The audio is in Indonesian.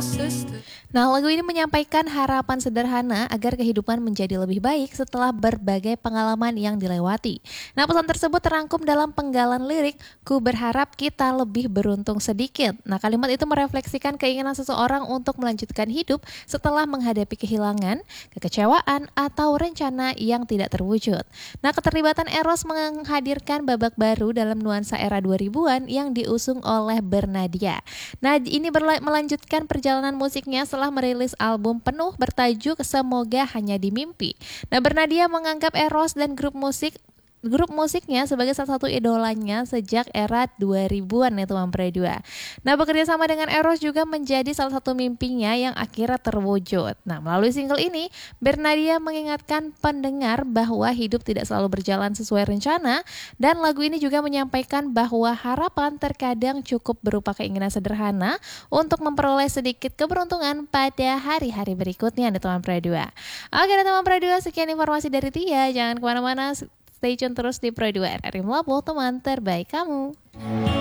Nah, lagu ini menyampaikan harapan sederhana agar kehidupan menjadi lebih baik setelah berbagai pengalaman yang dilewati. Nah, pesan tersebut terangkum dalam penggalan lirik, "Ku berharap kita lebih beruntung sedikit." Nah, kalimat itu merefleksikan keinginan seseorang untuk melanjutkan hidup setelah menghadapi kehilangan, kekecewaan, atau rencana yang tidak terwujud. Nah, keterlibatan Eros menghadirkan babak baru dalam nuansa era 2000-an yang diusung oleh Bernadia. Nah, ini melanjutkan perjalanan musiknya setelah merilis album penuh bertajuk Semoga Hanya di Mimpi. Nah, Bernadia menganggap Eros dan grup musiknya sebagai salah satu idolanya sejak era 2000-an ya teman Pre 2. Nah, bekerja sama dengan Eros juga menjadi salah satu mimpinya yang akhirnya terwujud. Nah, melalui single ini, Bernadia mengingatkan pendengar bahwa hidup tidak selalu berjalan sesuai rencana dan lagu ini juga menyampaikan bahwa harapan terkadang cukup berupa keinginan sederhana untuk memperoleh sedikit keberuntungan pada hari-hari berikutnya nih teman Pre 2. Oke teman Pre 2, sekian informasi dari Tia. Jangan kemana-mana, stay tune terus di Pro 2 RRI Melabuh, teman terbaik kamu.